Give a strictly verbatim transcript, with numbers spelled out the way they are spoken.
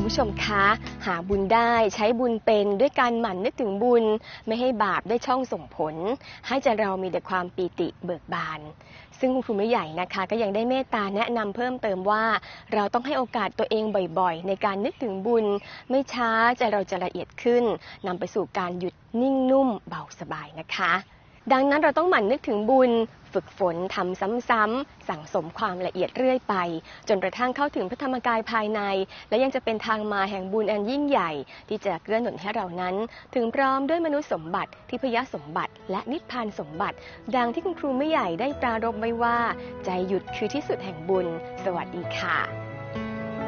ผู้ชมคะหาบุญได้ใช้บุญเป็นด้วยการหมั่นนึกถึงบุญไม่ให้บาปได้ช่องส่งผลให้ใจเรามีแต่ความปีติเบิกบานซึ่งคุณครูไม่ใหญ่นะคะก็ยังได้เมตตาแนะนำเพิ่มเติมว่าเราต้องให้โอกาสตัวเองบ่อยๆในการนึกถึงบุญไม่ช้าใจเราจะละเอียดขึ้นนำไปสู่การหยุดนิ่งนุ่มเบาสบายนะคะดังนั้นเราต้องหมั่นนึกถึงบุญฝึกฝนทำซ้ำๆสั่งสมความละเอียดเรื่อยไปจนกระทั่งเข้าถึงพระธรรมกายภายในและยังจะเป็นทางมาแห่งบุญอันยิ่งใหญ่ที่จะเกื้อหนุนให้เรานั้นถึงพร้อมด้วยมนุษย์สมบัติทิพยสมบัติและนิพพานสมบัติดังที่คุณครูไม่ใหญ่ได้ปรารภไว้ว่าใจหยุดคือที่สุดแห่งบุญสวัสดีค่ะ